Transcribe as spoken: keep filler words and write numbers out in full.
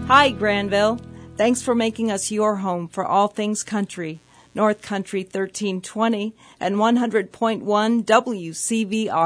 Hi, Granville. Thanks for making us your home for all things country. North Country thirteen twenty and one hundred point one W C V R